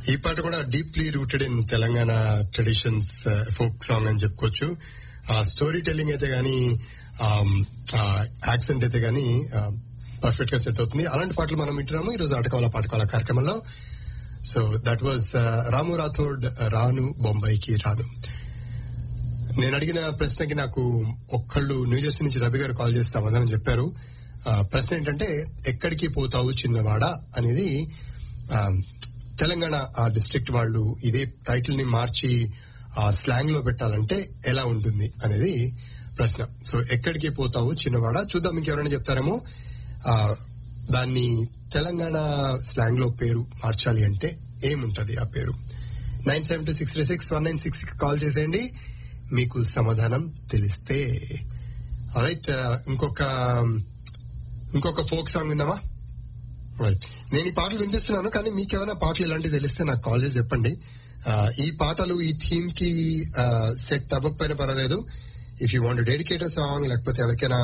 ఈ పాట కూడా deeply rooted in Telangana traditions, folk song అని చెప్పుకోవచ్చు. స్టోరీ టెల్లింగ్ అయితే గానీ, యాక్సెంట్ అయితే గానీ పర్ఫెక్ట్ గా సెట్ అవుతుంది. అలాంటి పాటలు మనం వింటున్నాము ఈ రోజు ఆటకాల పాటకాల కార్యక్రమంలో. సో దట్ వాజ్ రాము రాథోడ్, రాను బొంబాయికి రాను. నేను అడిగిన ప్రశ్నకి నాకు ఒక్కళ్ళు న్యూజెర్సీ నుంచి రవి గారు కాల్ చేసి సమాధానం చెప్పారు. ప్రశ్న ఏంటంటే, ఎక్కడికి పోతావు చిన్నవాడా అనేది తెలంగాణ ఆ డిస్ట్రిక్ట్ వాళ్ళు ఇదే టైటిల్ ని మార్చి స్లాంగ్ లో పెట్టాలంటే ఎలా ఉంటుంది అనేది ప్రశ్న. సో ఎక్కడికి పోతావు చిన్నవాడా, చూద్దాం ఇంకెవరైనా చెప్తారేమో. దాన్ని తెలంగాణ స్లాంగ్ లో పేరు మార్చాలి అంటే ఏముంటది ఆ పేరు? 9726361966 కాల్ చేసేయండి మీకు సమాధానం తెలిస్తే. రైట్, ఇంకొక ఫోక్ సాంగ్ విందామా? రైట్, నేను ఈ పాటలు వినిపిస్తున్నాను, కానీ మీకేమైనా పాటలు ఇలాంటివి తెలిస్తే నాకు కాల్ చేసి చెప్పండి. ఈ పాటలు ఈ థీమ్ కి సెట్ అవ్వకపోయినా పర్వాలేదు. If you want dedicate a song, లేకపోతే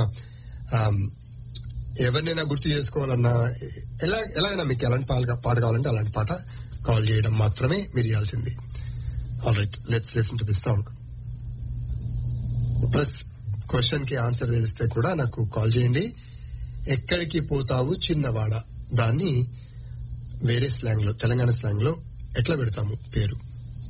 ఎవరినైనా గుర్తు చేసుకోవాలన్నా, ఎలా అయినా మీకు ఎలాంటి పాట కావాలంటే అలాంటి పాట కాల్ చేయడం మాత్రమే మీరు చేయాల్సింది. Alright, let's listen to this song. Plus question కి ఆన్సర్ తెలిస్తే కూడా నాకు కాల్ చేయండి. ఎక్కడికి పోతావు చిన్నవాడ, దాన్ని వేరే స్లాంగ్ లో, తెలంగాణ స్లాంగ్ లో ఎట్లా పెడతాము పేరు?